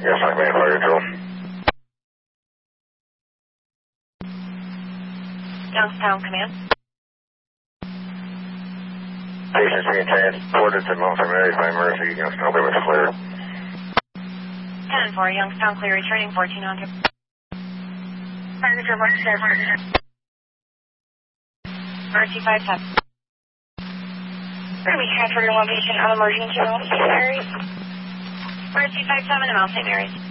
Yes, I'm in fire control. Youngstown Command. Patients being transported to Mount St. Mary's by Mercy. Youngstown clear with flare. 10-4, Youngstown clear, returning 1400. Fire control, Mercy 57. We transfer to one patient on emergency room, St. Mary's. Mercy 57 to Mount St. Mary's.